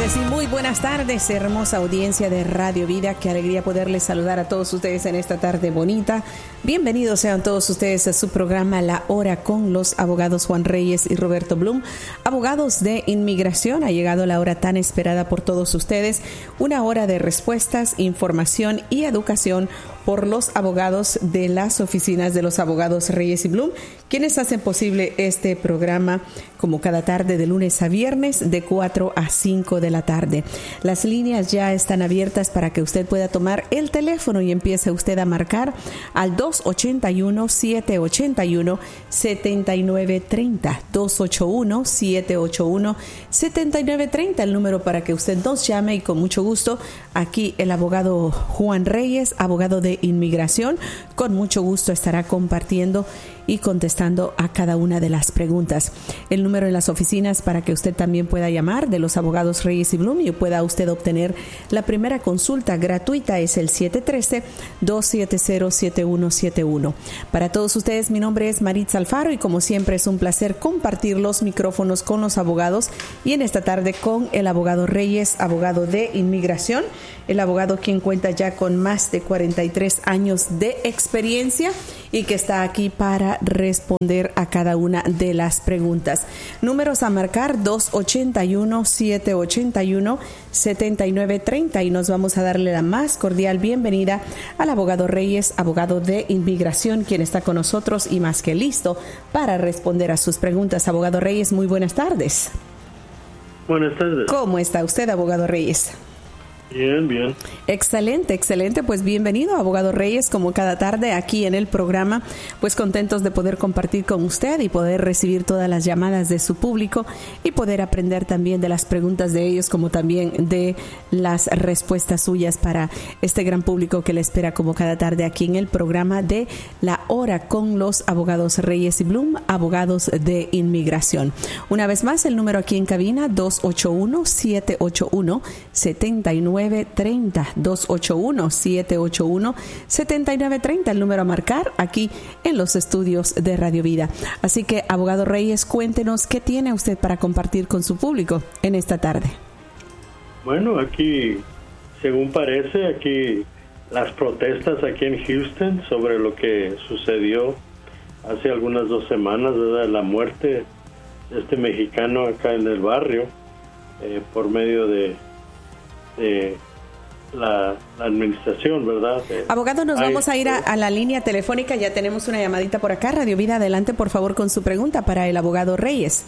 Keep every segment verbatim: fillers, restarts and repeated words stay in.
tardes y muy buenas tardes, hermosa audiencia de Radio Vida. Qué alegría poderles saludar a todos ustedes en esta tarde bonita. Bienvenidos sean todos ustedes a su programa La Hora con los abogados Juan Reyes y Roberto Blum, abogados de inmigración. Ha llegado la hora tan esperada por todos ustedes, una hora de respuestas, información y educación por los abogados de las oficinas de los abogados Reyes y Blum, quienes hacen posible este programa como cada tarde de lunes a viernes de cuatro a cinco de la tarde. Las líneas ya están abiertas para que usted pueda tomar el teléfono y empiece usted a marcar al dos ocho uno, siete ocho uno, siete nueve tres cero, dos ocho uno, siete ocho uno, siete nueve tres cero, el número para que usted nos llame, y con mucho gusto aquí el abogado Juan Reyes, abogado de inmigración, con mucho gusto estará compartiendo y contestando a cada una de las preguntas. El número en las oficinas para que usted también pueda llamar de los abogados Reyes y Blum y pueda usted obtener la primera consulta gratuita es el siete uno tres, dos siete cero, siete uno siete uno. Para todos ustedes, mi nombre es Maritza Alfaro y como siempre es un placer compartir los micrófonos con los abogados, y en esta tarde con el abogado Reyes, abogado de inmigración, el abogado quien cuenta ya con más de cuarenta y tres años de experiencia y que está aquí para responder a cada una de las preguntas. Números a marcar dos ocho uno, siete ocho uno, siete nueve tres cero, y nos vamos a darle la más cordial bienvenida al abogado Reyes, abogado de inmigración, quien está con nosotros y más que listo para responder a sus preguntas. Abogado Reyes, muy buenas tardes. Buenas tardes. ¿Cómo está usted, abogado Reyes? Bien, bien. Excelente, excelente. Pues bienvenido, abogado Reyes, como cada tarde aquí en el programa. Pues contentos de poder compartir con usted y poder recibir todas las llamadas de su público y poder aprender también de las preguntas de ellos, como también de las respuestas suyas para este gran público que le espera como cada tarde aquí en el programa de La Hora con los abogados Reyes y Blum, abogados de inmigración. Una vez más, el número aquí en cabina, dos ocho uno, siete ocho uno, siete nueve tres cero, dos ocho uno, siete ocho uno, siete nueve tres cero, el número a marcar aquí en los estudios de Radio Vida. Así que, abogado Reyes, cuéntenos qué tiene usted para compartir con su público en esta tarde. Bueno, aquí, según parece, aquí las protestas aquí en Houston sobre lo que sucedió hace algunas dos semanas, ¿verdad? La muerte de este mexicano acá en el barrio eh, por medio de de la, la administración, ¿verdad? De, Abogado, nos hay, vamos a ir a, a la línea telefónica. Ya tenemos una llamadita por acá. Radio Vida, adelante, por favor, con su pregunta para el abogado Reyes.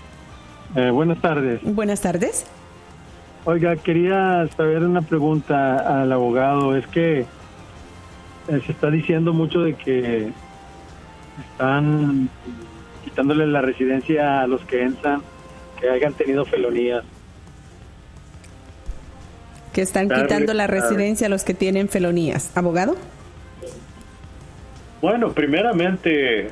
Eh, buenas tardes. Buenas tardes. Oiga, quería saber una pregunta al abogado. Es que eh, se está diciendo mucho de que están quitándole la residencia a los que entran, que hayan tenido felonías. Que están quitando la residencia a los que tienen felonías. ¿Abogado? Bueno, primeramente,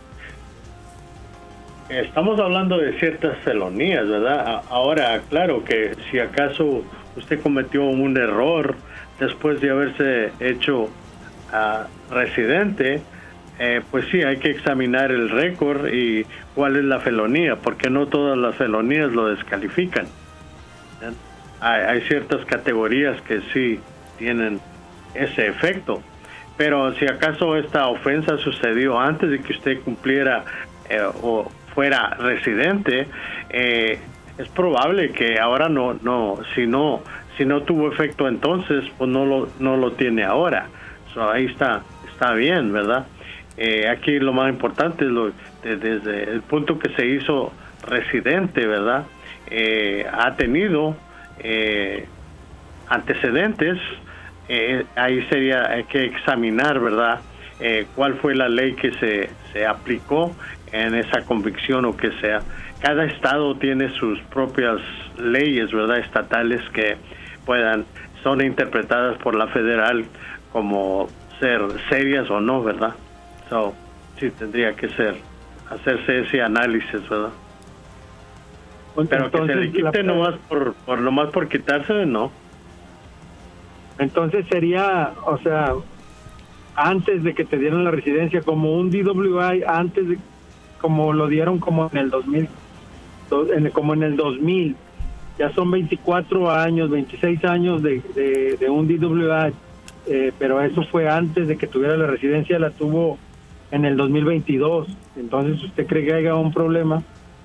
estamos hablando de ciertas felonías, ¿verdad? Ahora, claro que si acaso usted cometió un error después de haberse hecho uh, residente, eh, pues sí, hay que examinar el récord y cuál es la felonía, porque no todas las felonías lo descalifican. ¿Bien? Hay, hay ciertas categorías que sí tienen ese efecto, pero si acaso esta ofensa sucedió antes de que usted cumpliera eh, o fuera residente, eh, es probable que ahora no, no, si no, si no tuvo efecto entonces, pues no lo, no lo tiene ahora. So, ahí está, está bien, ¿verdad? Eh, aquí lo más importante es lo, de, desde el punto que se hizo residente, ¿verdad? Eh, ha tenido Eh, antecedentes, eh, ahí sería hay que examinar, ¿verdad? Eh, cuál fue la ley que se, se aplicó en esa convicción o que sea. Cada estado tiene sus propias leyes, ¿verdad? Estatales que puedan, son interpretadas por la federal como ser serias o no, ¿verdad? So, sí tendría que ser, hacerse ese análisis, ¿verdad? Pero entonces, que se le quite la... nomás por, por nomás por quitarse, no. Entonces sería, o sea, antes de que te dieran la residencia, como un D W I, antes de, como lo dieron como en el dos mil, en, como en el dos mil, ya son veinticuatro años, veintiséis años de, de, de un D W I, eh, pero eso fue antes de que tuviera la residencia, la tuvo en el dos mil veintidós. Entonces, ¿usted cree que haya un problema?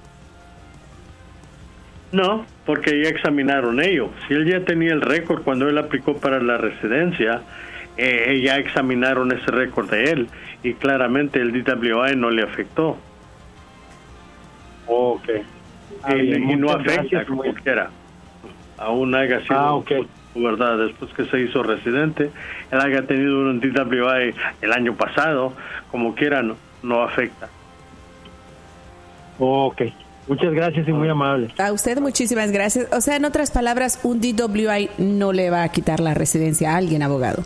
No, porque ya examinaron ello. Si él ya tenía el récord cuando él aplicó para la residencia, eh, ya examinaron ese récord de él y claramente el D W I no le afectó. Ok. Y, y no afecta gracias, como muy... quiera. Aún haya sido, ah, okay. verdad, después que se hizo residente, él haya tenido un D W I el año pasado, como quiera, no, no afecta. Ok. Muchas gracias y muy amable. A usted muchísimas gracias. O sea, en otras palabras, un D W I no le va a quitar la residencia a alguien, abogado.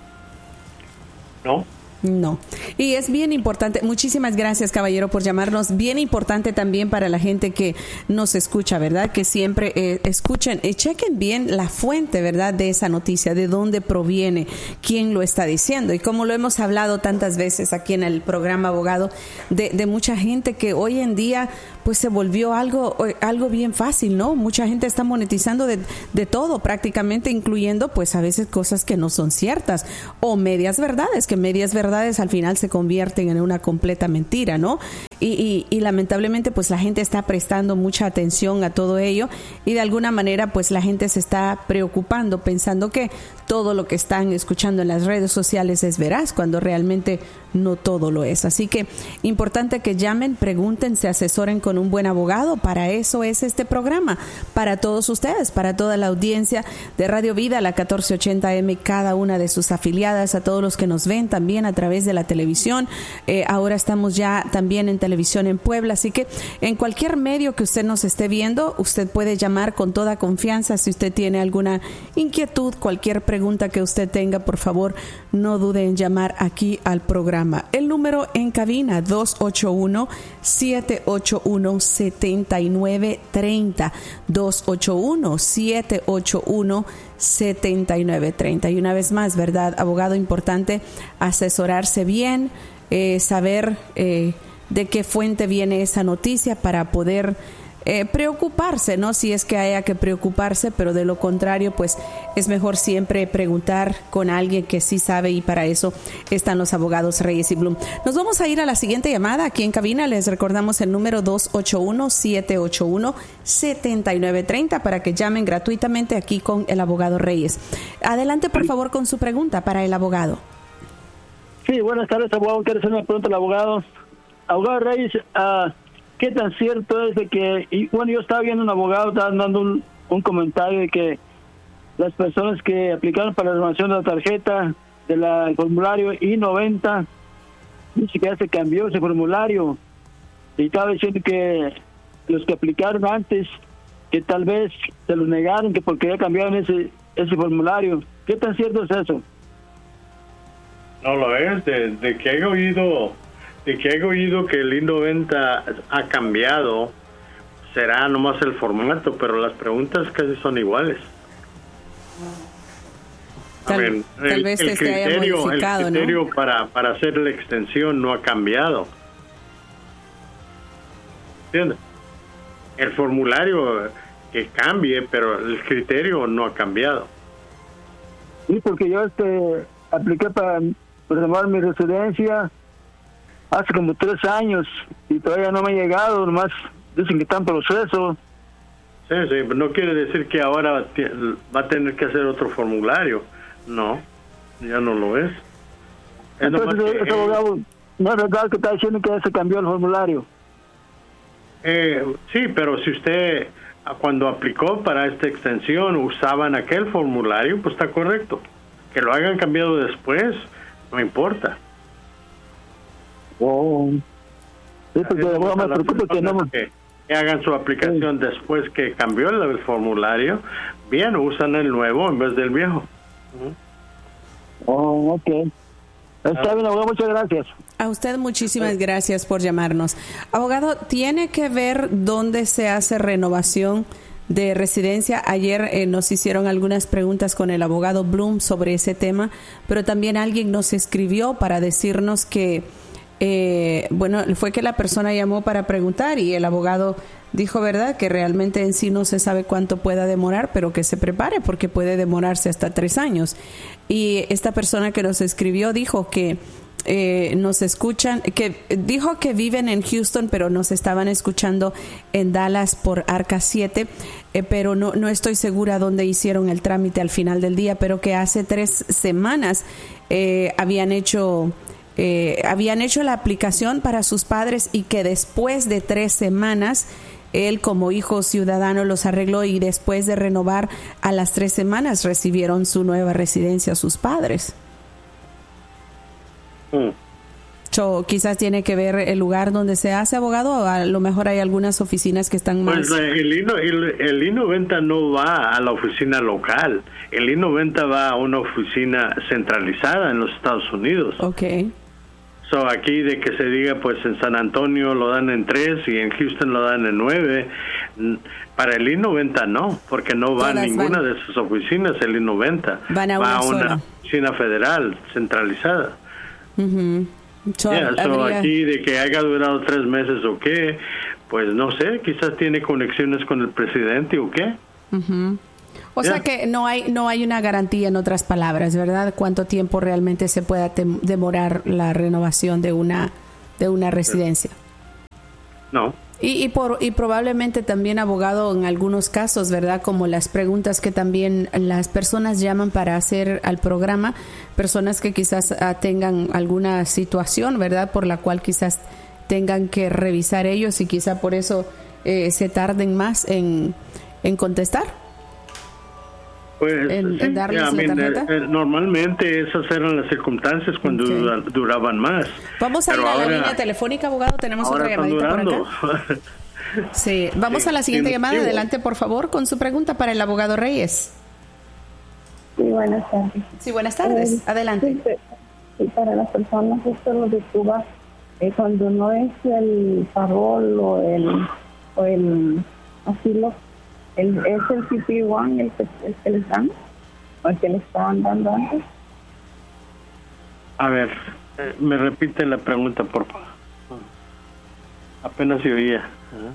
No. No. Y es bien importante, muchísimas gracias, caballero, por llamarnos. Bien importante también para la gente que nos escucha, ¿verdad? Que siempre eh, escuchen, eh, chequen bien la fuente, ¿verdad? De esa noticia, de dónde proviene, quién lo está diciendo. Y como lo hemos hablado tantas veces aquí en el programa, abogado, de, de mucha gente que hoy en día pues se volvió algo algo bien fácil, ¿no? Mucha gente está monetizando de, de todo prácticamente, incluyendo pues a veces cosas que no son ciertas o medias verdades, que medias verdades al final se convierten en una completa mentira, ¿no? Y, y, y lamentablemente pues la gente está prestando mucha atención a todo ello y de alguna manera pues la gente se está preocupando pensando que todo lo que están escuchando en las redes sociales es veraz, cuando realmente no todo lo es. Así que importante que llamen, pregunten, se asesoren con un buen abogado. Para eso es este programa, para todos ustedes, para toda la audiencia de Radio Vida, la catorce ochenta M, cada una de sus afiliadas, a todos los que nos ven también a través de la televisión. Eh, ahora estamos ya también en televisión en Puebla, así que en cualquier medio que usted nos esté viendo, usted puede llamar con toda confianza. Si usted tiene alguna inquietud, cualquier pregunta que usted tenga, por favor, no dude en llamar aquí al programa. El número en cabina, dos ocho uno, siete ocho uno, siete nueve tres cero, dos ocho uno, siete ocho uno, siete nueve tres cero. Y una vez más, ¿verdad, abogado? Importante asesorarse bien, eh, saber eh, de qué fuente viene esa noticia para poder Eh, preocuparse, ¿no? Si es que haya que preocuparse, pero de lo contrario, pues es mejor siempre preguntar con alguien que sí sabe, y para eso están los abogados Reyes y Blum. Nos vamos a ir a la siguiente llamada aquí en cabina. Les recordamos el número dos ocho uno, siete ocho uno, siete nueve tres cero para que llamen gratuitamente aquí con el abogado Reyes. Adelante, por favor, con su pregunta para el abogado. Sí, buenas tardes, abogado. Quiero hacer una pregunta al abogado. Abogado Reyes, uh, ¿qué tan cierto es de que, y bueno, yo estaba viendo un abogado, estaba dando un, un comentario de que las personas que aplicaron para la renovación de la tarjeta del de formulario I noventa, dice que ya se cambió ese formulario, y estaba diciendo que los que aplicaron antes, que tal vez se lo negaron, que porque ya cambiaron ese, ese formulario. ¿Qué tan cierto es eso? No lo es, de, de que he oído... De que he oído que el I noventa ha cambiado, será nomás el formato, pero las preguntas casi son iguales. Tal, ver, tal el, vez el este criterio, haya modificado, el criterio ¿no? para, para hacer la extensión no ha cambiado. ¿Entiendes? El formulario que cambie, pero el criterio no ha cambiado. Sí, porque yo este apliqué para renovar mi residencia hace como tres años y todavía no me ha llegado, nomás dicen que está en proceso. Sí, sí, no quiere decir que ahora va a tener que hacer otro formulario. No, ya no lo es. es Entonces, ese que, abogado, no es verdad que está diciendo que ya se cambió el formulario. Eh, sí, pero si usted cuando aplicó para esta extensión usaban aquel formulario, pues está correcto. Que lo hayan cambiado después, no importa. Oh. Sí, porque bueno, me preocupo que no... Que, que hagan su aplicación sí. Después que cambió el, el formulario, bien, usan el nuevo en vez del viejo. Uh-huh. Oh, ok. Está bien, abogado, muchas gracias. A usted muchísimas gracias por llamarnos. Abogado, ¿tiene que ver dónde se hace renovación de residencia? Ayer eh, nos hicieron algunas preguntas con el abogado Blum sobre ese tema, pero también alguien nos escribió para decirnos que eh, bueno, fue que la persona llamó para preguntar y el abogado dijo, ¿verdad?, que realmente en sí no se sabe cuánto pueda demorar, pero que se prepare porque puede demorarse hasta tres años. Y esta persona que nos escribió dijo que eh, nos escuchan, que dijo que viven en Houston, pero nos estaban escuchando en Dallas por Arca siete, eh, pero no, no estoy segura dónde hicieron el trámite al final del día, pero que hace tres semanas eh, habían hecho... Eh, habían hecho la aplicación para sus padres y que después de tres semanas él como hijo ciudadano los arregló y después de renovar a las tres semanas recibieron su nueva residencia sus padres. Mm. So, quizás tiene que ver el lugar donde se hace, abogado, o a lo mejor hay algunas oficinas que están más... Pues el I, el, el I noventa no va a la oficina local, el I noventa va a una oficina centralizada en los Estados Unidos. Okay. So, aquí de que se diga, pues en San Antonio lo dan en tres y en Houston lo dan en nueve. Para el I noventa no, porque no va a ninguna van. de sus oficinas el I noventa. Van a va una, a una oficina federal centralizada. Uh-huh. So, yeah, so habría... aquí de que haya durado tres meses o qué, pues no sé, quizás tiene conexiones con el presidente o qué. Uh-huh. O yeah. sea que no hay no hay una garantía, en otras palabras, ¿verdad? ¿Cuánto tiempo realmente se pueda tem- demorar la renovación de una de una residencia? No. Y, y, por, y probablemente también, abogado, en algunos casos, ¿verdad? Como las preguntas que también las personas llaman para hacer al programa, personas que quizás uh, tengan alguna situación, ¿verdad? Por la cual quizás tengan que revisar ellos y quizá por eso eh, se tarden más en, en contestar. Pues en, sí, en darles yeah, la I mean, tarjeta. eh, normalmente esas eran las circunstancias cuando Okay. dura, duraban más. Vamos a Pero ir a ahora, la línea telefónica, abogado. Tenemos otra llamadita por acá. Sí, vamos sí, a la siguiente sí, llamada. sí. Adelante, por favor, con su pregunta para el abogado Reyes. Sí, buenas tardes. Sí, buenas tardes. Eh, Adelante. Sí, sí, para las personas, esto lo de Cuba, eh, cuando no es el parol o el, o el asilo, el, ¿es el C P uno el que, el que les dan? ¿O el que les estaban dando antes? A ver, eh, me repite la pregunta, por favor. Apenas se oía.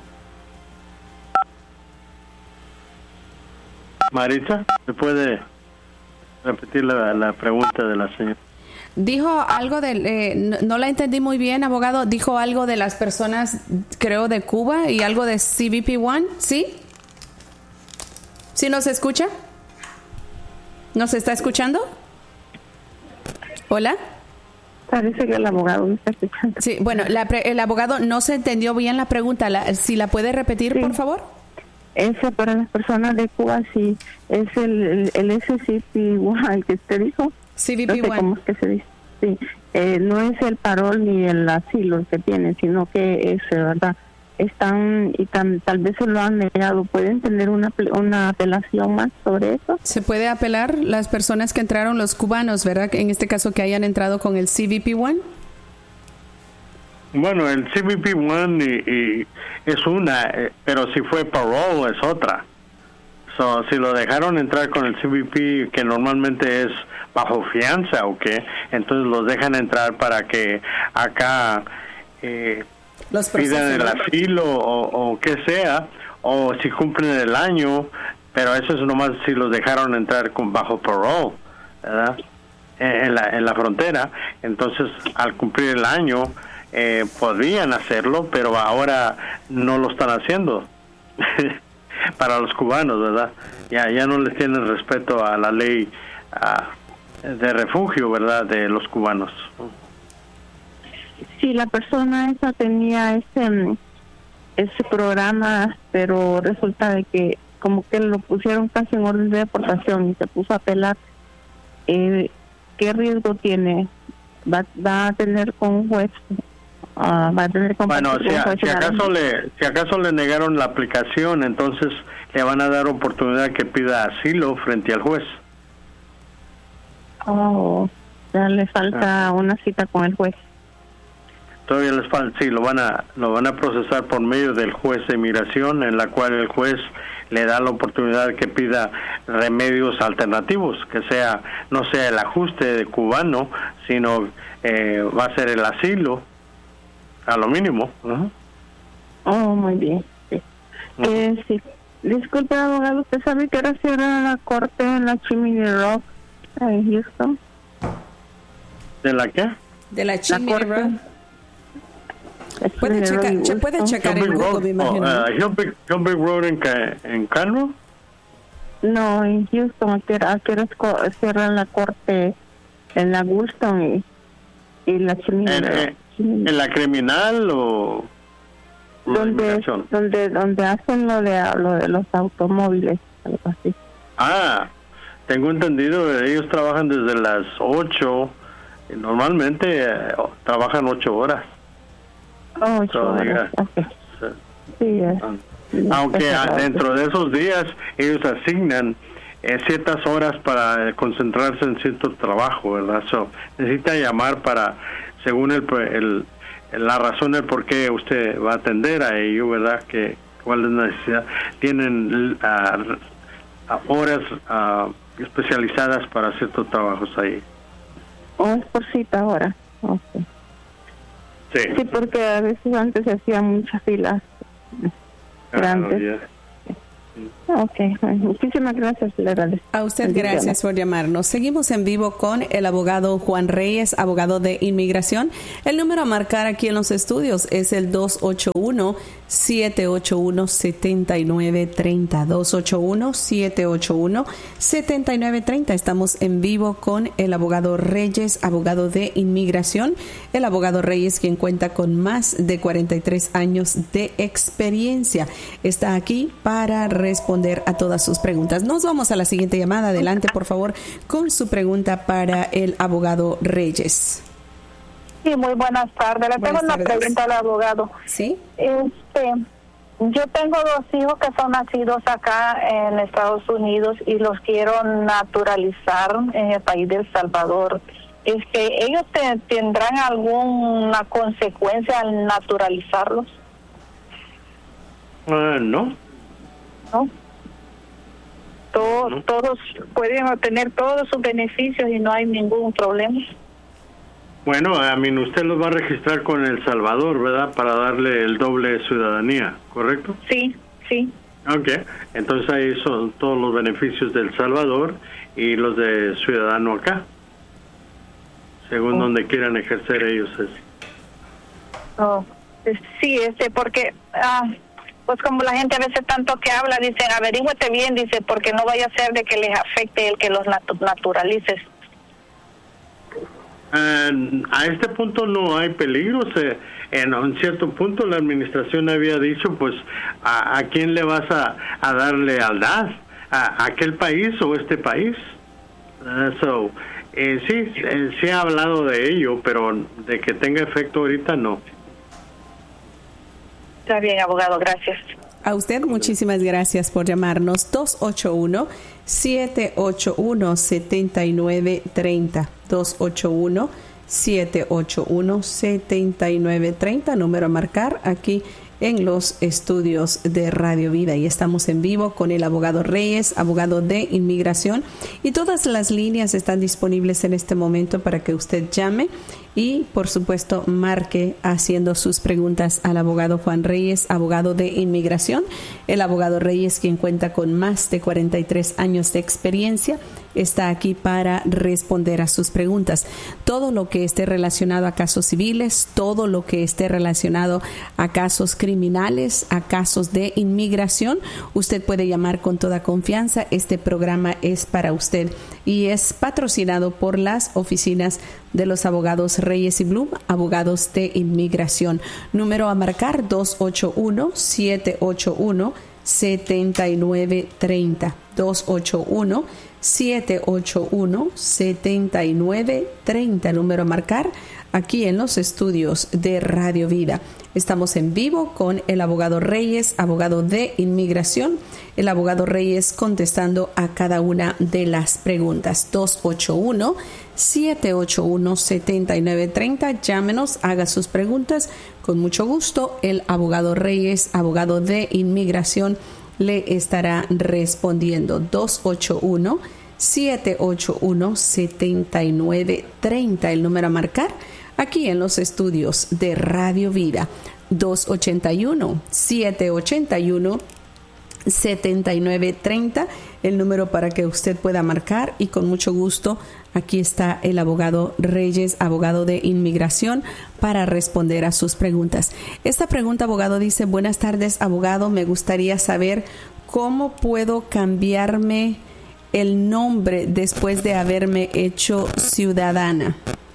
Maritza, ¿me puede repetir la, la pregunta de la señora? Dijo algo de, eh, no, no la entendí muy bien, abogado. Dijo algo de las personas, creo, de Cuba y algo de C B P uno, ¿sí? ¿Sí nos escucha? ¿Nos está escuchando? ¿Hola? Parece que el abogado me está escuchando. Sí, bueno, la pre- el abogado no se entendió bien la pregunta. La, si la puede repetir, Sí. por favor. Ese para las personas de Cuba, sí, es el, el, el S C P uno, el que usted dijo. C B No P sé uno. cómo es que se dice. Sí, eh, no es el parol ni el asilo que tienen, sino que es, ¿verdad? Están, y tan, tal vez se lo han negado. ¿Pueden tener una, una apelación más sobre eso? Se puede apelar las personas que entraron, los cubanos, ¿verdad? En este caso que hayan entrado con el C B P uno. Bueno, el C B P uno y, y es una, eh, pero si fue parole es otra. So, si lo dejaron entrar con el C B P, que normalmente es bajo fianza o qué, entonces los dejan entrar para que acá eh, Los pidan el procesos. asilo o, o que sea, o si cumplen el año, pero eso es nomás si los dejaron entrar con bajo parole, ¿verdad? En, en la, en la frontera. Entonces, al cumplir el año, eh, podrían hacerlo, pero ahora no lo están haciendo. Para los cubanos, ¿verdad? Ya, ya no les tienen respeto a la ley a, de refugio, ¿verdad? De los cubanos. Sí, la persona esa tenía ese ese programa, pero resulta de que como que lo pusieron casi en orden de deportación y se puso a apelar. Eh, ¿Qué riesgo tiene? ¿Va, va a tener con un juez? Uh, ¿Va a tener bueno, si, a, si acaso le si acaso le negaron la aplicación, entonces le van a dar oportunidad que pida asilo frente al juez. Oh, ya le falta ah. una cita con el juez. Todavía les falta, sí, lo van a lo van a procesar por medio del juez de inmigración, en la cual el juez le da la oportunidad que pida remedios alternativos, que sea no sea el ajuste de cubano, sino eh, va a ser el asilo, a lo mínimo. Uh-huh. Oh, muy bien. Sí. Uh-huh. Eh, sí. Disculpe, abogado, ¿usted sabe que ahora cierra la corte en la Chimney Rock en Houston? ¿De la qué? De la Chimney Rock. Puede checar, che, puede checar en Google, me imagino. Oh, uh, Hillbig, Hillbig Road en, en Conroe. No, en Houston, aquí cierran la corte en la Woolston y, y la Chimney ¿En, Rock. en, ¿En la criminal o...? Donde, donde donde hacen lo de lo de los automóviles, algo así. Ah, tengo entendido, ellos trabajan desde las ocho, y normalmente eh, trabajan ocho horas. Oh, ocho so, horas, diga, okay. sí. Sí, es, aunque es dentro de esos días ellos asignan eh, ciertas horas para concentrarse en cierto trabajo, ¿verdad? So, necesita llamar para, según el, el la razón del por qué usted va a atender a ello, ¿verdad? Que cuál es la necesidad. Tienen uh, uh, horas uh, especializadas para ciertos trabajos ahí. ¿O es por cita ahora? Okay. Sí. Sí, porque a veces antes se hacían muchas filas grandes. Uh, yeah. Ok, muchísimas gracias, le agradezco. A usted gracias por llamarnos. Seguimos en vivo con el abogado Juan Reyes, abogado de inmigración. El número a marcar aquí en los estudios es el dos ocho uno, siete ocho uno, siete nueve tres cero, dos ocho uno, siete ocho uno, siete nueve tres cero. Estamos en vivo con el abogado Reyes, abogado de inmigración. El abogado Reyes, quien cuenta con más de cuarenta y tres años de experiencia, está aquí para responder a todas sus preguntas. Nos vamos a la siguiente llamada. Adelante, por favor, con su pregunta para el abogado Reyes. Sí, muy buenas tardes. Le buenas tengo tardes. una pregunta al abogado. ¿Sí? Este, yo tengo dos hijos que son nacidos acá en Estados Unidos y los quiero naturalizar en el país de El Salvador. Este, ¿ellos te, tendrán alguna consecuencia al naturalizarlos? Uh, no. ¿No? Todo, no. Todos pueden obtener todos sus beneficios y no hay ningún problema. Bueno, a mí usted los va a registrar con El Salvador, ¿verdad? Para darle el doble de ciudadanía, ¿correcto? Sí, sí. Ok, entonces ahí son todos los beneficios del Salvador y los de ciudadano acá, según oh. donde quieran ejercer ellos eso. Oh, sí, este, porque... Ah, pues como la gente a veces tanto que habla, dicen, averígüete bien, dice, porque no vaya a ser de que les afecte el que los nat- naturalices. Uh, a este punto no hay peligro. Se, en un cierto punto la administración había dicho, pues, ¿a, a quién le vas a, a dar lealtad? ¿A, a aquel país o este país? Uh, so, eh, sí, eh, sí ha hablado de ello, pero de que tenga efecto ahorita no. Está bien, abogado, gracias. A usted muchísimas gracias por llamarnos. Dos ocho uno, siete ocho uno, siete nueve tres cero. dos ocho uno, siete ocho uno, siete nueve tres cero. Número a marcar aquí en los estudios de Radio Vida. Y estamos en vivo con el abogado Reyes, abogado de inmigración. Y todas las líneas están disponibles en este momento para que usted llame y, por supuesto, marque haciendo sus preguntas al abogado Juan Reyes, abogado de inmigración. El abogado Reyes, quien cuenta con más de cuarenta y tres años de experiencia, está aquí para responder a sus preguntas. Todo lo que esté relacionado a casos civiles, todo lo que esté relacionado a casos criminales, a casos de inmigración, usted puede llamar con toda confianza. Este programa es para usted y es patrocinado por las oficinas de los abogados Reyes y Blum, abogados de inmigración. Número a marcar dos ocho uno, siete ocho uno, siete nueve tres cero. dos ocho uno, siete ocho uno, siete nueve tres cero. Número a marcar aquí en los estudios de Radio Vida. Estamos en vivo con el abogado Reyes, abogado de inmigración. El abogado Reyes contestando a cada una de las preguntas. dos ocho uno, siete ocho uno, siete nueve tres cero. Llámenos, haga sus preguntas. Con mucho gusto, el abogado Reyes, abogado de inmigración, le estará respondiendo. dos ocho uno, siete ocho uno, siete nueve tres cero. El número a marcar aquí en los estudios de Radio Vida. Dos ocho uno, siete ocho uno, siete nueve tres cero, el número para que usted pueda marcar, y con mucho gusto aquí está el abogado Reyes, abogado de inmigración, para responder a sus preguntas. Esta pregunta, abogado, dice: buenas tardes, abogado, me gustaría saber cómo puedo cambiarme el nombre después de haberme hecho ciudadana.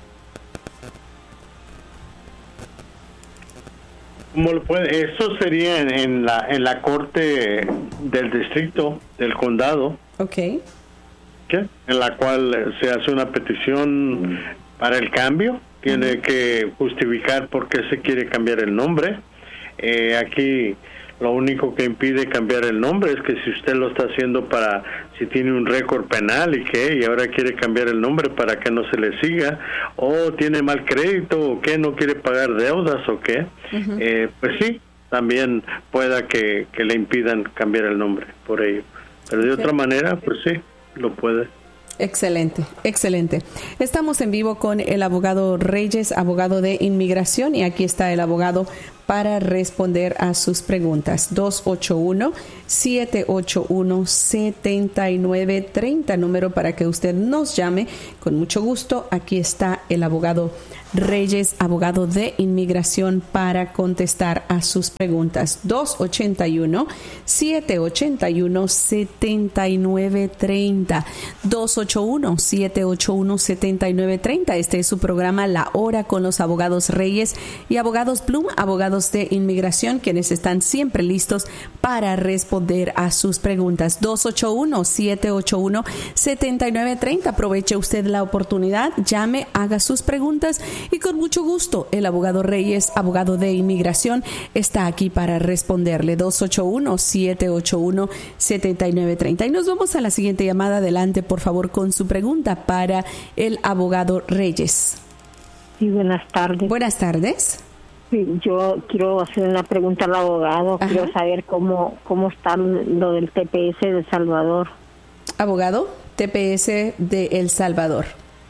¿Cómo lo puede? Eso sería en, en la en la corte del distrito, del condado. Okay. ¿Qué? En la cual se hace una petición para el cambio. Tiene uh-huh. que justificar por qué se quiere cambiar el nombre. Eh, aquí lo único que impide cambiar el nombre es que si usted lo está haciendo para, si tiene un récord penal y qué, y ahora quiere cambiar el nombre para que no se le siga, o tiene mal crédito, o que no quiere pagar deudas, o qué, uh-huh. eh, pues sí, también pueda que, que le impidan cambiar el nombre por ello. Pero de okay. otra manera, pues sí, lo puede. Excelente, excelente. Estamos en vivo con el abogado Reyes, abogado de inmigración, y aquí está el abogado para responder a sus preguntas. Dos ocho uno, siete ocho uno, siete nueve tres cero, número para que usted nos llame. Con mucho gusto, aquí está el abogado Reyes, abogado de inmigración, para contestar a sus preguntas. Dos ocho uno, siete ocho uno, siete nueve tres cero. Dos ocho uno, siete ocho uno, siete nueve tres cero. Este es su programa La Hora con los abogados Reyes y abogados Bloom, abogados de inmigración, quienes están siempre listos para responder a sus preguntas. Dos ocho uno, siete ocho uno, siete nueve tres cero. Aproveche usted la oportunidad, llame, haga sus preguntas, y con mucho gusto el abogado Reyes, abogado de inmigración, está aquí para responderle. Dos ocho uno, siete ocho uno, siete nueve tres cero. Y nos vamos a la siguiente llamada. Adelante, por favor, con su pregunta para el abogado Reyes. Sí, buenas tardes. Buenas tardes. Sí, yo quiero hacer una pregunta al abogado. Ajá. Quiero saber cómo cómo está lo del T P S de El Salvador. Abogado, T P S de El Salvador.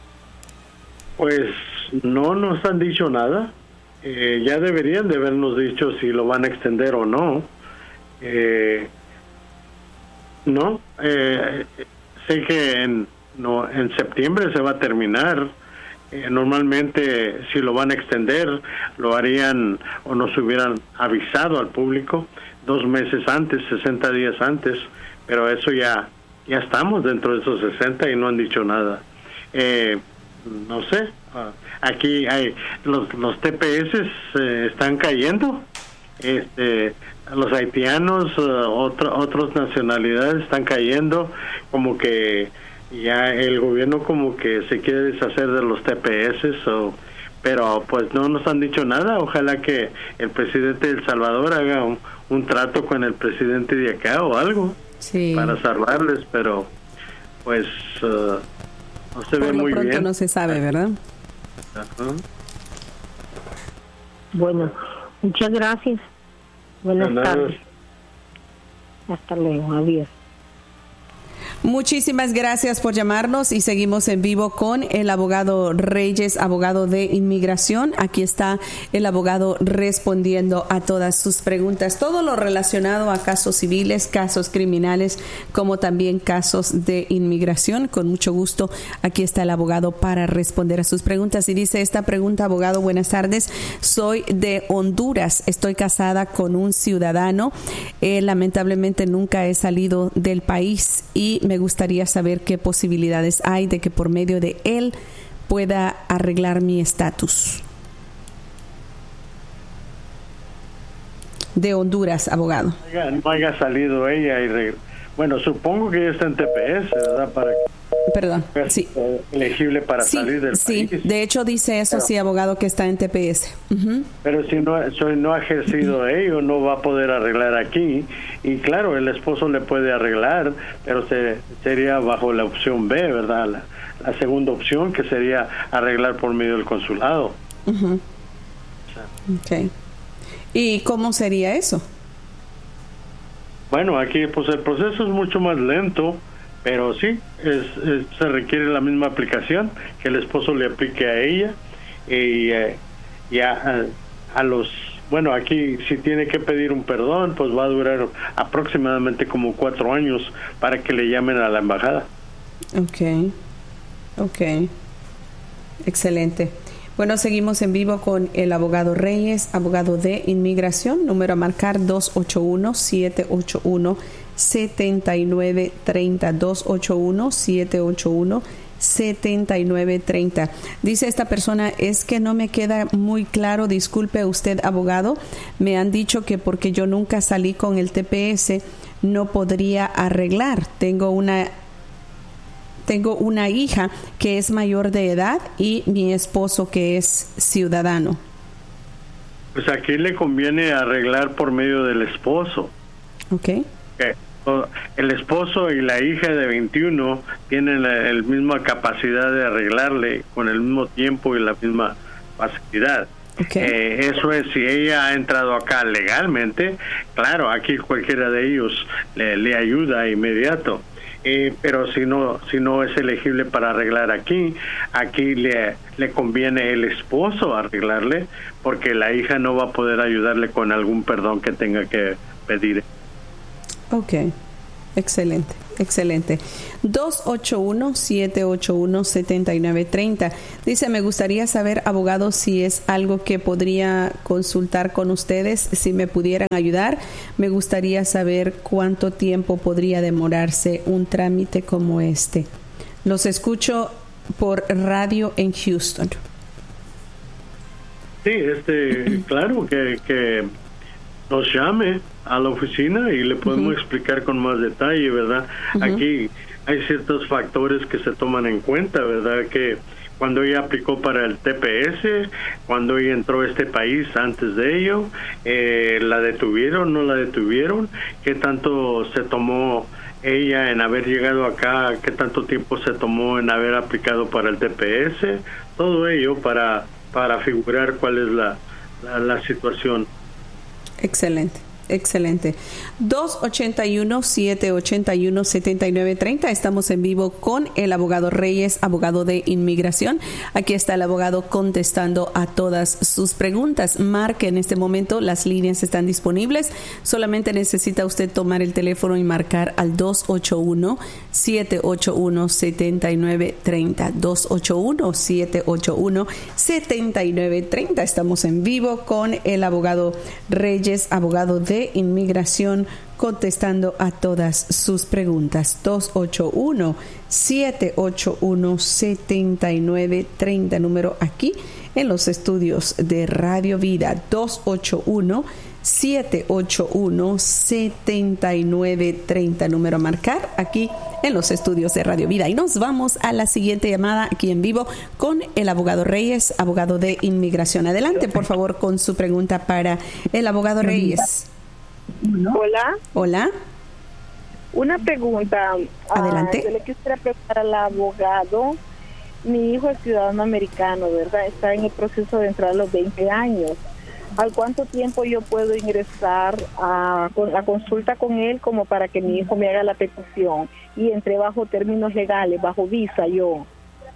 Pues no nos han dicho nada. Eh, ya deberían de habernos dicho si lo van a extender o no. Eh, no, eh, sé que en, no, en septiembre se va a terminar. Eh, normalmente si lo van a extender lo harían o nos hubieran avisado al público dos meses antes, sesenta días antes, pero eso ya ya estamos dentro de esos sesenta y no han dicho nada. Eh, no sé, uh, aquí hay los, los T P S eh, están cayendo, este los haitianos, uh, otro, otras nacionalidades están cayendo, como que ya el gobierno como que se quiere deshacer de los T P S, o, pero pues no nos han dicho nada. Ojalá que el presidente de El Salvador haga un, un trato con el presidente de acá o algo, sí, para salvarles, pero pues uh, no se Por ve lo muy pronto bien. No se sabe, ¿verdad? Ajá. Bueno, muchas gracias. Buenas tardes. Hasta luego, adiós. Muchísimas gracias por llamarnos, y seguimos en vivo con el abogado Reyes, abogado de inmigración. Aquí está el abogado respondiendo a todas sus preguntas, todo lo relacionado a casos civiles, casos criminales, como también casos de inmigración. Con mucho gusto, aquí está el abogado para responder a sus preguntas. Y dice esta pregunta, abogado: buenas tardes, soy de Honduras, estoy casada con un ciudadano, eh, lamentablemente nunca he salido del país y me gustaría saber qué posibilidades hay de que por medio de él pueda arreglar mi estatus. De Honduras, abogado. No haya salido ella y reg- bueno, supongo que ella está en T P S, ¿verdad? Para Perdón, que sí. sea elegible para Sí, salir del sí, país. de hecho dice eso, Pero- sí, abogado, que está en T P S. Ujú. Pero si no, si no ha ejercido ello, no va a poder arreglar aquí. Y claro, el esposo le puede arreglar, pero se, sería bajo la opción B, ¿verdad? La, la segunda opción, que sería arreglar por medio del consulado. Ujú. Okay. ¿Y cómo sería eso? Bueno, aquí pues el proceso es mucho más lento, pero sí, es, es- se requiere la misma aplicación, que el esposo le aplique a ella, y eh, ya a, a los, bueno, aquí si tiene que pedir un perdón, pues va a durar aproximadamente como cuatro años para que le llamen a la embajada. Ok, ok, excelente. Bueno, seguimos en vivo con el abogado Reyes, abogado de inmigración, número a marcar dos ocho uno, siete ocho uno, siete nueve tres cero, dos ocho uno, siete ocho uno, siete nueve tres cero. Dice esta persona, es que no me queda muy claro, disculpe usted, abogado, me han dicho que porque yo nunca salí con el T P S no podría arreglar. Tengo una Tengo una hija que es mayor de edad y mi esposo que es ciudadano. Pues aquí le conviene arreglar por medio del esposo. Ok. Okay. El esposo y la hija de veintiuno tienen la, la misma capacidad de arreglarle con el mismo tiempo y la misma facilidad. Okay. Eh, eso es, si ella ha entrado acá legalmente, claro, aquí cualquiera de ellos le, le ayuda inmediato. Eh, pero si no si no es elegible para arreglar aquí, aquí le, le conviene el esposo arreglarle, porque la hija no va a poder ayudarle con algún perdón que tenga que pedir. Ok, excelente, excelente. dos ocho uno, siete ocho uno, siete nueve tres cero. Dice, me gustaría saber, abogado, si es algo que podría consultar con ustedes, si me pudieran ayudar. Me gustaría saber cuánto tiempo podría demorarse un trámite como este. Los escucho por radio en Houston. Sí, este, claro que, que nos llame a la oficina y le podemos uh-huh. explicar con más detalle, ¿verdad? Uh-huh. Aquí hay ciertos factores que se toman en cuenta, ¿verdad? Que cuando ella aplicó para el T P S, cuando ella entró a este país antes de ello, eh, la detuvieron, no la detuvieron, qué tanto se tomó ella en haber llegado acá, qué tanto tiempo se tomó en haber aplicado para el T P S, todo ello para, para figurar cuál es la, la, la situación. Excelente. Excelente. dos ocho uno, siete ocho uno, siete nueve tres cero. Estamos en vivo con el abogado Reyes, abogado de inmigración. Aquí está el abogado contestando a todas sus preguntas. Marque en este momento, las líneas están disponibles. Solamente necesita usted tomar el teléfono y marcar al dos ocho uno, siete ocho uno, siete nueve tres cero. dos ocho uno, siete ocho uno, siete nueve tres cero. Estamos en vivo con el abogado Reyes, abogado de de inmigración, contestando a todas sus preguntas. dos ocho uno, siete ocho uno, siete nueve tres cero, número aquí en los estudios de Radio Vida. dos ocho uno, siete ocho uno, siete nueve tres cero, número a marcar aquí en los estudios de Radio Vida. Y nos vamos a la siguiente llamada aquí en vivo con el abogado Reyes, abogado de inmigración. Adelante, por favor, con su pregunta para el abogado Reyes. Hola. Hola. Una pregunta. Adelante. Uh, yo le quisiera preguntar al abogado. Mi hijo es ciudadano americano, ¿verdad? Está en el proceso de entrar a los veinte años. ¿Al cuánto tiempo yo puedo ingresar a, a consulta con él como para que mi hijo me haga la petición y entre bajo términos legales, bajo visa yo?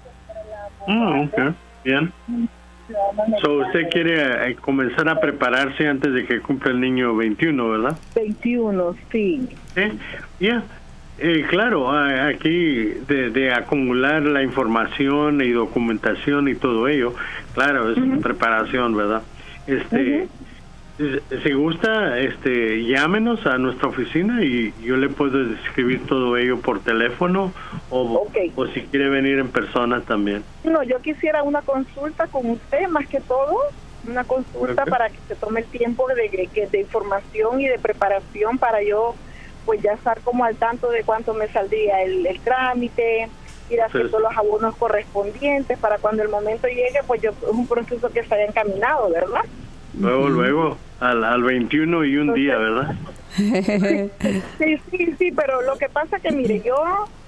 Ah, ok. Bien. So, usted quiere eh, comenzar a prepararse antes de que cumpla el niño veintiuno, ¿verdad? veintiuno, sí. ¿Sí? Ya. Yeah. Eh, claro, aquí de, de acumular la información y documentación y todo ello, claro, es uh-huh. preparación, ¿verdad? Este, uh-huh. si gusta, este, llámenos a nuestra oficina y yo le puedo escribir todo ello por teléfono o, okay. o si quiere venir en persona también. No, yo quisiera una consulta con usted más que todo, una consulta okay. para que se tome el tiempo de, de, de información y de preparación para yo pues ya estar como al tanto de cuánto me saldría el, el trámite, ir haciendo sí. los abonos correspondientes para cuando el momento llegue, pues yo es un proceso que está ya encaminado, ¿verdad? Luego, uh-huh. luego, al, al veintiuno y un Entonces, día, ¿verdad? Sí, sí, sí, pero lo que pasa que, mire, yo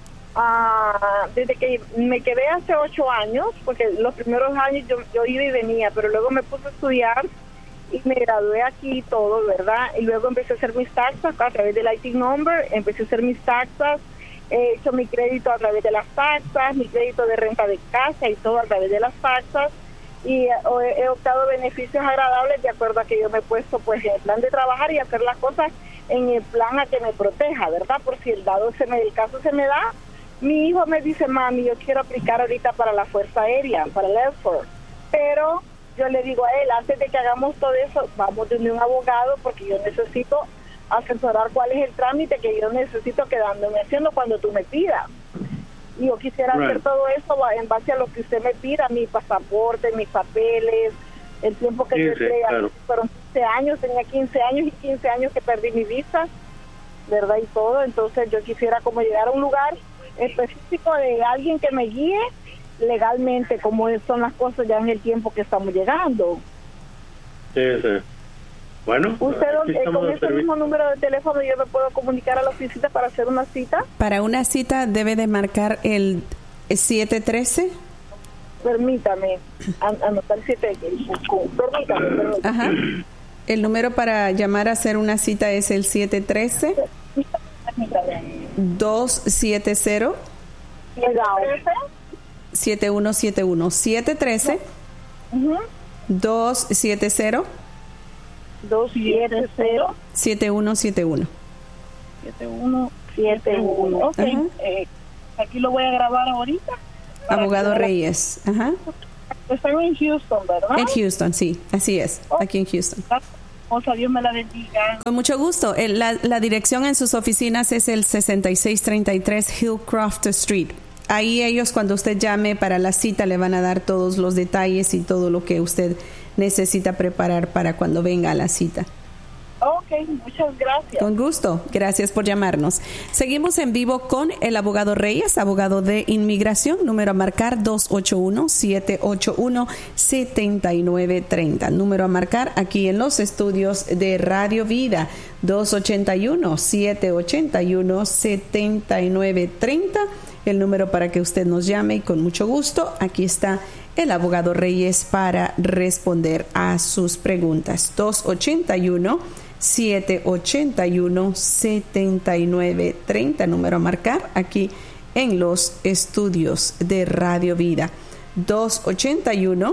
uh, desde que me quedé hace ocho años, porque los primeros años yo, yo iba y venía, pero luego me puse a estudiar y me gradué aquí y todo, ¿verdad? Y luego empecé a hacer mis taxas a través del I T number, empecé a hacer mis taxas, he hecho mi crédito a través de las taxas, mi crédito de renta de casa y todo a través de las taxas. y he, he optado beneficios agradables de acuerdo a que yo me he puesto pues en el plan de trabajar y hacer las cosas en el plan a que me proteja, ¿verdad? Por si el dado se me, el caso se me da, mi hijo me dice, mami, yo quiero aplicar ahorita para la Fuerza Aérea, para el Air Force, pero yo le digo a él, antes de que hagamos todo eso, vamos de un abogado porque yo necesito asesorar cuál es el trámite que yo necesito quedándome haciendo cuando tú me pidas. Y yo quisiera right. hacer todo eso en base a lo que usted me pida, mi pasaporte, mis papeles, el tiempo que yo entré, claro. Fueron quince años, tenía quince años y quince años que perdí mi visa, ¿verdad? Y todo, entonces yo quisiera como llegar a un lugar específico de alguien que me guíe legalmente como son las cosas ya en el tiempo que estamos llegando. Sí, sí. Bueno, usted eh, con ese mismo número de teléfono yo me puedo comunicar a la oficina para hacer una cita. Para una cita debe de marcar el siete uno tres. Permítame an- anotar el siete. Permítame, permítame. Ajá. El número para llamar a hacer una cita es el siete uno tres dos siete cero siete uno siete uno siete uno tres dos siete cero dos siete cero siete uno siete uno siete uno siete uno. Ok, eh, aquí lo voy a grabar ahorita. Abogado Reyes. Ajá. Están en Houston, ¿verdad? En Houston, sí, así es, oh. Aquí en Houston. O sea, Dios me la bendiga. Con mucho gusto. El, la, la dirección en sus oficinas es el sesenta y seis treinta y tres Hillcroft Street. Ahí ellos, cuando usted llame para la cita, le van a dar todos los detalles y todo lo que usted necesita preparar para cuando venga a la cita. Ok, muchas gracias. Con gusto. Gracias por llamarnos. Seguimos en vivo con el abogado Reyes, abogado de inmigración, número a marcar dos ocho uno, siete ocho uno, siete nueve tres cero. Número a marcar aquí en los estudios de Radio Vida, dos ocho uno, siete ocho uno, siete nueve tres cero. El número para que usted nos llame y con mucho gusto, aquí está el abogado Reyes para responder a sus preguntas. dos ocho uno, siete ocho uno, siete nueve tres cero, número a marcar aquí en los estudios de Radio Vida. dos ocho uno,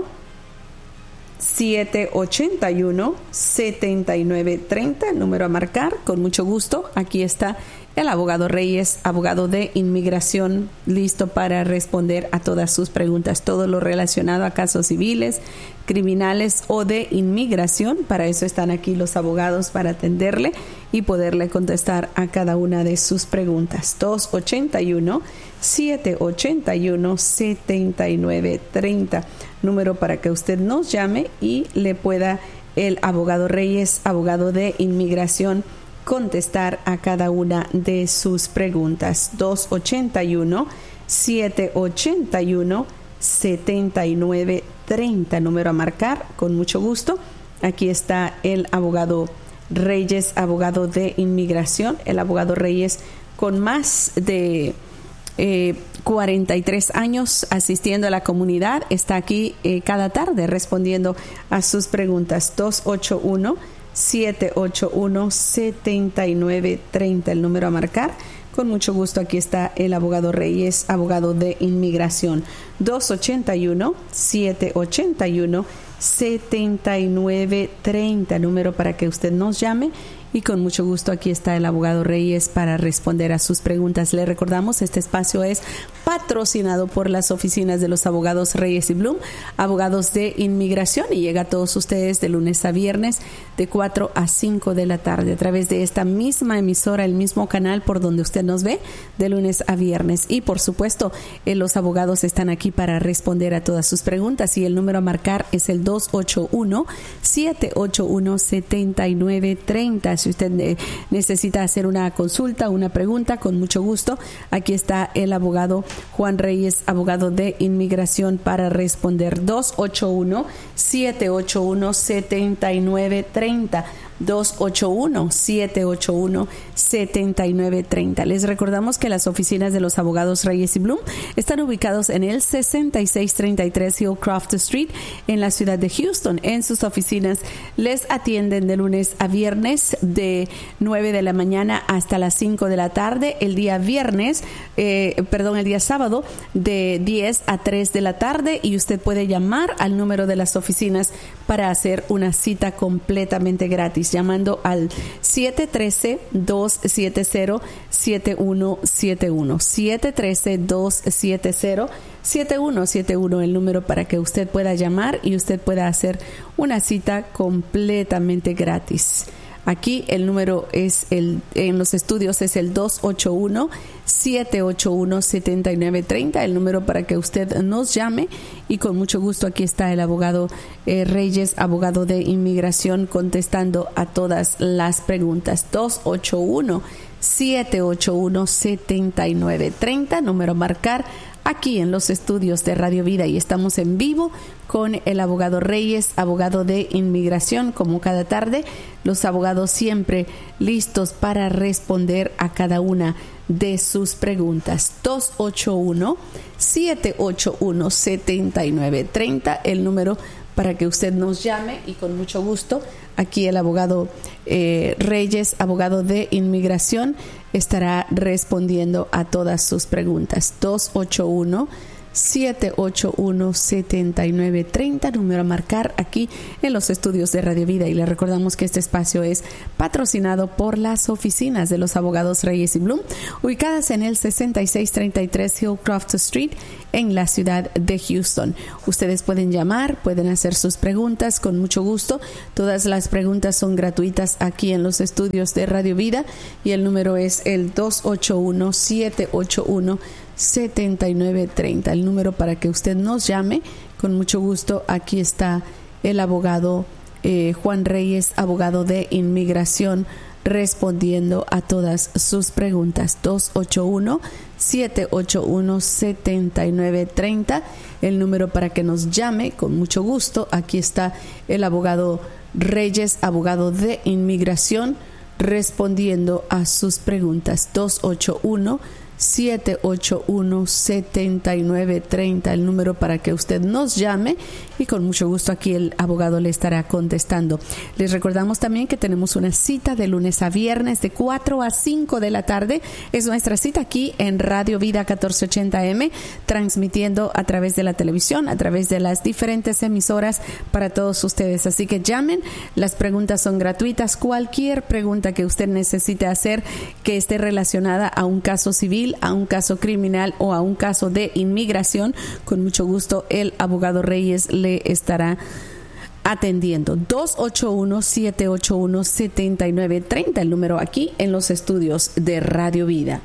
siete ocho uno, siete nueve tres cero, número a marcar, con mucho gusto, aquí está el abogado Reyes, abogado de inmigración, listo para responder a todas sus preguntas, todo lo relacionado a casos civiles, criminales o de inmigración. Para eso están aquí los abogados, para atenderle y poderle contestar a cada una de sus preguntas. dos ocho uno, siete ocho uno, siete nueve tres cero, número para que usted nos llame y le pueda el abogado Reyes, abogado de inmigración, contestar a cada una de sus preguntas. dos ocho uno, siete ocho uno, siete nueve tres cero, número a marcar, con mucho gusto. Aquí está el abogado Reyes, abogado de inmigración, el abogado Reyes con más de eh, cuarenta y tres años asistiendo a la comunidad, está aquí eh, cada tarde respondiendo a sus preguntas. dos ocho uno, siete ocho uno, siete nueve tres cero, el número a marcar. Con mucho gusto, aquí está el abogado Reyes, abogado de inmigración. dos ocho uno, siete ocho uno, siete nueve tres cero, número para que usted nos llame. Y con mucho gusto, aquí está el abogado Reyes para responder a sus preguntas. Le recordamos, este espacio es patrocinado por las oficinas de los abogados Reyes y Bloom, abogados de inmigración, y llega a todos ustedes de lunes a viernes de cuatro a cinco de la tarde a través de esta misma emisora, el mismo canal por donde usted nos ve de lunes a viernes. Y por supuesto, eh, los abogados están aquí para responder a todas sus preguntas, y el número a marcar es el dos ocho uno, siete ocho uno, siete nueve tres cero. Si usted eh, necesita hacer una consulta, una pregunta, con mucho gusto, aquí está el abogado Juan Reyes, abogado de inmigración, para responder. dos ocho uno, siete ocho uno, siete nueve tres cero. dos ocho uno, siete ocho uno, siete nueve tres cero. Les recordamos que las oficinas de los abogados Reyes y Bloom están ubicados en el sesenta y seis treinta y tres Hillcroft Street en la ciudad de Houston. En sus oficinas les atienden de lunes a viernes de nueve de la mañana hasta las cinco de la tarde. El día viernes, eh, perdón, el día sábado de diez a tres de la tarde, y usted puede llamar al número de las oficinas para hacer una cita completamente gratis, llamando al siete uno tres, dos siete cero, siete uno siete uno, siete uno tres, dos siete cero, siete uno siete uno, el número para que usted pueda llamar y usted pueda hacer una cita completamente gratis. Aquí el número es el en los estudios es el dos ocho uno, siete ocho uno, siete nueve tres cero, el número para que usted nos llame, y con mucho gusto aquí está el abogado eh, Reyes, abogado de inmigración, contestando a todas las preguntas. dos ocho uno, siete ocho uno, siete nueve tres cero, número a marcar aquí en los estudios de Radio Vida, y estamos en vivo con el abogado Reyes, abogado de inmigración, como cada tarde, los abogados siempre listos para responder a cada una de sus preguntas. dos ocho uno, siete ocho uno, siete nueve tres cero, el número para que usted nos llame, y con mucho gusto aquí el abogado eh, Reyes, abogado de inmigración, estará respondiendo a todas sus preguntas. dos ocho uno, siete ocho uno, siete nueve tres cero, número a marcar aquí en los estudios de Radio Vida. Y le recordamos que este espacio es patrocinado por las oficinas de los abogados Reyes y Bloom, ubicadas en el sesenta y seis treinta y tres Hillcroft Street en la ciudad de Houston. Ustedes pueden llamar, pueden hacer sus preguntas con mucho gusto. Todas las preguntas son gratuitas aquí en los estudios de Radio Vida, y el número es el dos ocho uno, siete ocho uno, siete nueve tres cero, el número para que usted nos llame. Con mucho gusto aquí está el abogado eh, Juan Reyes, abogado de inmigración, respondiendo a todas sus preguntas. dos ocho uno, siete ocho uno, siete nueve tres cero, el número para que nos llame. Con mucho gusto aquí está el abogado Reyes, abogado de inmigración, respondiendo a sus preguntas. dos ocho uno, siete ocho uno, siete nueve tres cero, el número para que usted nos llame, y con mucho gusto aquí el abogado le estará contestando. Les recordamos también que tenemos una cita de lunes a viernes de cuatro a cinco de la tarde. Es nuestra cita aquí en Radio Vida catorce ochenta A M, transmitiendo a través de la televisión, a través de las diferentes emisoras para todos ustedes. Así que llamen, las preguntas son gratuitas. Cualquier pregunta que usted necesite hacer que esté relacionada a un caso civil, a un caso criminal o a un caso de inmigración, con mucho gusto el abogado Reyes le estará atendiendo. dos ocho uno, siete ocho uno, siete nueve tres cero, el número aquí en los estudios de Radio Vida.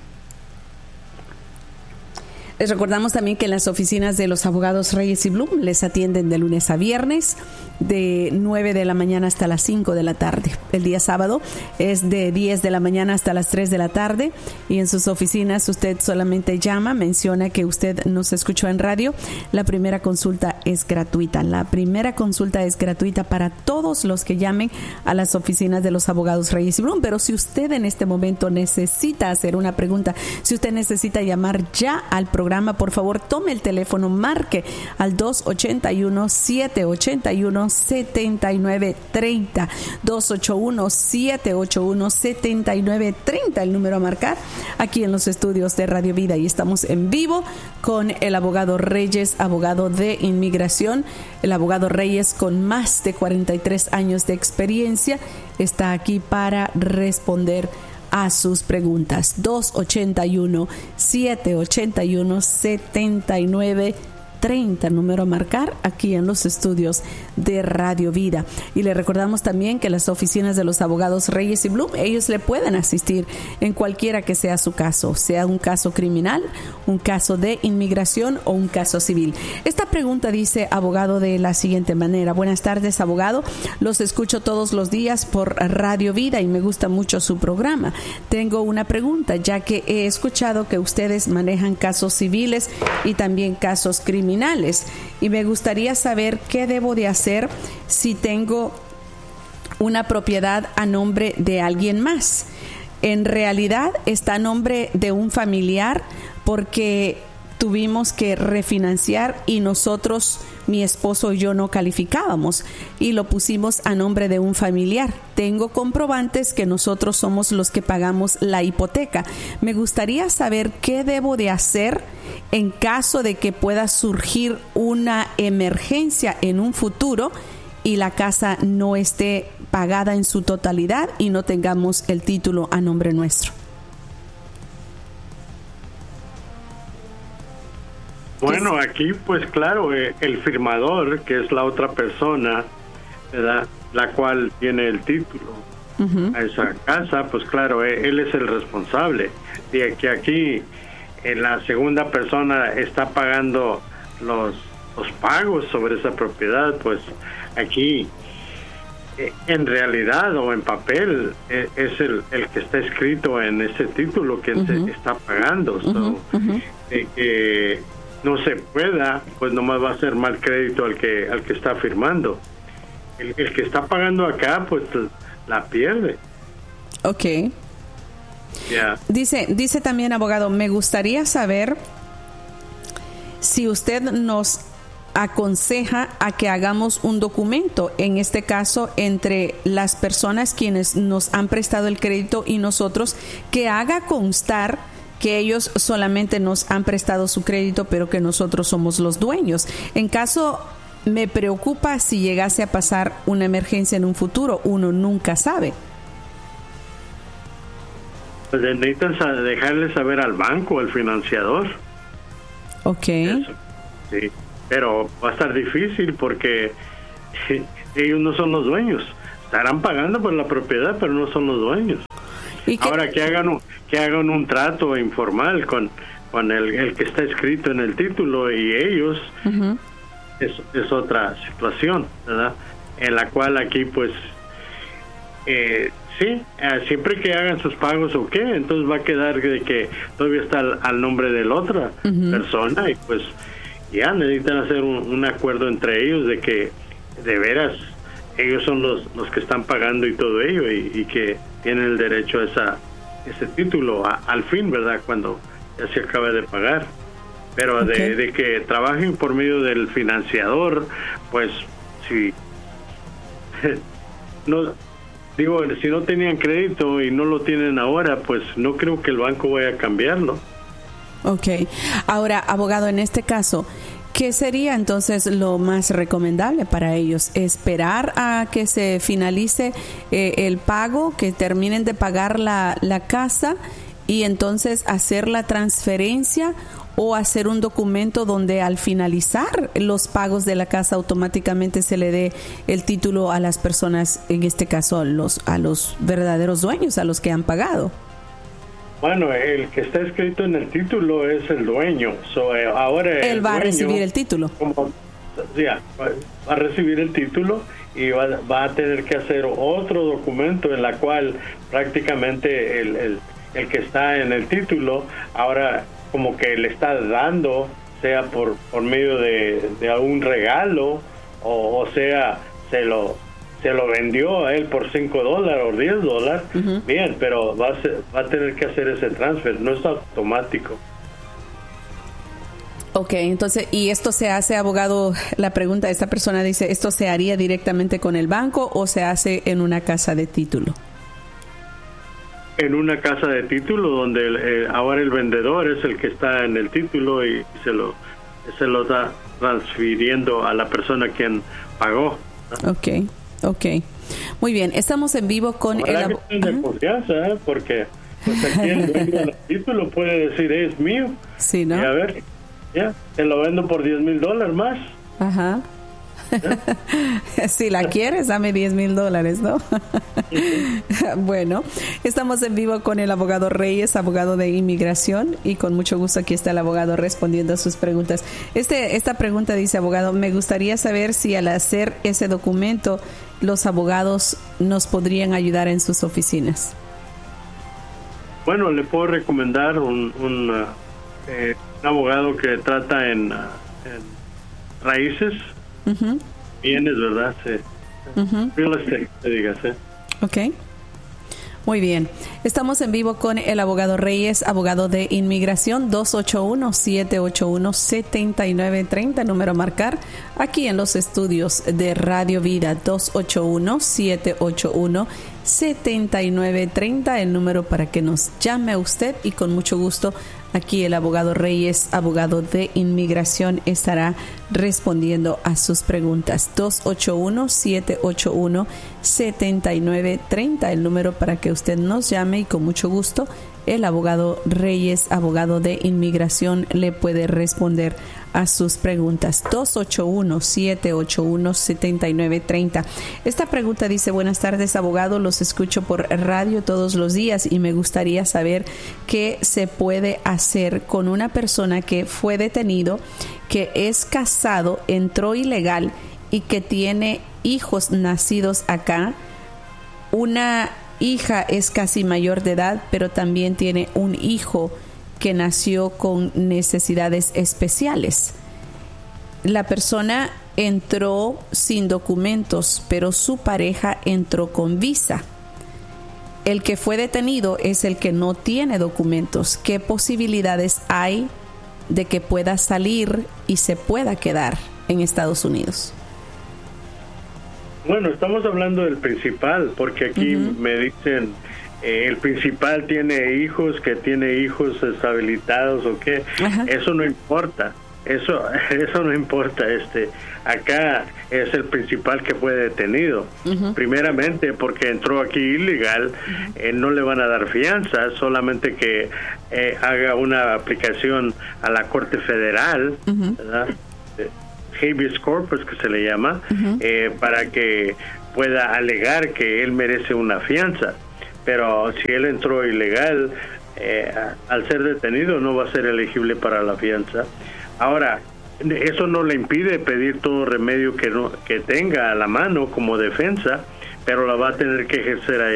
Les recordamos también que en las oficinas de los abogados Reyes y Bloom les atienden de lunes a viernes de nueve de la mañana hasta las cinco de la tarde. El día sábado es de diez de la mañana hasta las tres de la tarde, y en sus oficinas usted solamente llama, menciona que usted nos escuchó en radio. La primera consulta es gratuita. La primera consulta es gratuita para todos los que llamen a las oficinas de los abogados Reyes y Bloom. Pero si usted en este momento necesita hacer una pregunta, si usted necesita llamar ya al programa, por favor tome el teléfono, marque al dos ocho uno, siete ocho uno, siete nueve tres cero, dos ocho uno, siete ocho uno, siete nueve tres cero, el número a marcar aquí en los estudios de Radio Vida. Y estamos en vivo con el abogado Reyes, abogado de inmigración. El abogado Reyes, con más de cuarenta y tres años de experiencia, está aquí para responder a sus preguntas. dos ocho uno, siete ocho uno, siete nueve tres cero, número a marcar aquí en los estudios de Radio Vida. Y le recordamos también que las oficinas de los abogados Reyes y Bloom, ellos le pueden asistir en cualquiera que sea su caso, sea un caso criminal, un caso de inmigración o un caso civil. Esta pregunta dice, abogado, de la siguiente manera: buenas tardes, abogado, los escucho todos los días por Radio Vida y me gusta mucho su programa. Tengo una pregunta, ya que he escuchado que ustedes manejan casos civiles y también casos criminales, y me gustaría saber qué debo de hacer si tengo una propiedad a nombre de alguien más. En realidad está a nombre de un familiar porque tuvimos que refinanciar y nosotros, mi esposo y yo, no calificábamos y lo pusimos a nombre de un familiar. Tengo comprobantes que nosotros somos los que pagamos la hipoteca. Me gustaría saber qué debo de hacer en caso de que pueda surgir una emergencia en un futuro y la casa no esté pagada en su totalidad y no tengamos el título a nombre nuestro. Bueno, aquí pues claro, eh, el firmador, que es la otra persona, ¿verdad?, la cual tiene el título uh-huh. a esa casa, pues claro, eh, él es el responsable. Y que aquí eh, la segunda persona está pagando los, los pagos sobre esa propiedad, pues aquí eh, en realidad o en papel eh, es el, el que está escrito en ese título que uh-huh. se está pagando. So, uh-huh. Uh-huh. Eh, eh, no se pueda, pues nomás va a ser mal crédito al que al que está firmando. El, el que está pagando acá, pues la pierde. Ok. Yeah. Dice, dice también, abogado, me gustaría saber si usted nos aconseja a que hagamos un documento, en este caso entre las personas quienes nos han prestado el crédito y nosotros, que haga constar que ellos solamente nos han prestado su crédito, pero que nosotros somos los dueños. En caso, me preocupa si llegase a pasar una emergencia en un futuro, uno nunca sabe. Pues necesitan dejarle saber al banco, al financiador. Ok. Eso, sí, pero va a estar difícil porque ellos no son los dueños. Estarán pagando por la propiedad, pero no son los dueños. ¿Y ahora que hagan un, que hagan un trato informal con con el, el que está escrito en el título y ellos, uh-huh. es, es otra situación, ¿verdad? En la cual aquí pues eh, sí, eh, siempre que hagan sus pagos o qué, entonces va a quedar de que todavía está al, al nombre de la otra uh-huh. persona y pues ya necesitan hacer un, un acuerdo entre ellos de que de veras ellos son los los que están pagando y todo ello y, y que tienen el derecho a esa ese título a, al fin, ¿verdad?, cuando ya se acabe de pagar. Pero okay. de, de que trabajen por medio del financiador, pues si no digo, si no tenían crédito y no lo tienen ahora, pues no creo que el banco vaya a cambiarlo. Ok. Ahora, abogado, en este caso, ¿qué sería entonces lo más recomendable para ellos? ¿Esperar a que se finalice eh, el pago, que terminen de pagar la, la casa y entonces hacer la transferencia, o hacer un documento donde al finalizar los pagos de la casa automáticamente se le dé el título a las personas, en este caso a los, a los verdaderos dueños, a los que han pagado? Bueno, el que está escrito en el título es el dueño. So, eh, ahora él va dueño, a recibir el título. Como, ya, va, va a recibir el título y va, va a tener que hacer otro documento en la cual prácticamente el, el, el que está en el título ahora como que le está dando, sea por, por medio de, de algún regalo o, o sea, se lo... se lo vendió a él por cinco dólares o diez dólares, uh-huh. bien, pero va a, ser, va a tener que hacer ese transfer, no es automático. Ok, entonces, ¿y esto se hace, abogado? La pregunta de esta persona dice, ¿esto se haría directamente con el banco o se hace en una casa de título? En una casa de título donde el, eh, ahora el vendedor es el que está en el título y se lo, se lo está transfiriendo a la persona quien pagó. Ok. Ok, muy bien, estamos en vivo con Ojalá el abogado. De confianza, ¿eh? Porque pues aquí el dueño del título puede decir, es mío. Sí, ¿no? Y a ver, ya, te lo vendo por diez mil dólares más. Ajá. ¿Eh? Si la quieres, dame diez mil dólares, ¿no? Bueno, estamos en vivo con el abogado Reyes, abogado de inmigración, y con mucho gusto aquí está el abogado respondiendo a sus preguntas. Este, esta pregunta dice, abogado, me gustaría saber si al hacer ese documento los abogados nos podrían ayudar en sus oficinas. Bueno, le puedo recomendar un, un, uh, eh, un abogado que trata en, uh, en raíces, uh-huh. bienes, ¿verdad? Sí. Uh-huh. Real estate, te digas, ¿eh? Ok. Muy bien. Estamos en vivo con el abogado Reyes, abogado de inmigración, dos ocho uno, siete ocho uno, siete nueve tres cero, número a marcar aquí en los estudios de Radio Vida, dos ocho uno, siete ocho uno, siete nueve tres cero, el número para que nos llame a usted y con mucho gusto aquí el abogado Reyes, abogado de inmigración, estará respondiendo a sus preguntas. dos ocho uno, siete ocho uno, siete nueve tres cero, el número para que usted nos llame y con mucho gusto el abogado Reyes, abogado de inmigración, le puede responder a sus preguntas. dos ocho uno, siete ocho uno, siete nueve tres cero. Esta pregunta dice: buenas tardes, abogado, los escucho por radio todos los días y me gustaría saber qué se puede hacer con una persona que fue detenido, que es casado, entró ilegal y que tiene hijos nacidos acá. Una hija es casi mayor de edad, pero también tiene un hijo que nació con necesidades especiales. La persona entró sin documentos, pero su pareja entró con visa. El que fue detenido es el que no tiene documentos. ¿Qué posibilidades hay de que pueda salir y se pueda quedar en Estados Unidos? Bueno, estamos hablando del principal, porque aquí uh-huh. me dicen eh, el principal tiene hijos, que tiene hijos deshabilitados o qué. Uh-huh. Eso no importa. Eso eso no importa. Este acá es el principal que fue detenido. Uh-huh. Primeramente porque entró aquí ilegal, uh-huh. eh, no le van a dar fianza, solamente que eh, haga una aplicación a la Corte Federal, uh-huh. ¿verdad? Habeas corpus, que se le llama, uh-huh. eh, para que pueda alegar que él merece una fianza. Pero si él entró ilegal, eh, al ser detenido no va a ser elegible para la fianza. Ahora, eso no le impide pedir todo remedio que no, que tenga a la mano como defensa, pero la va a tener que ejercer allá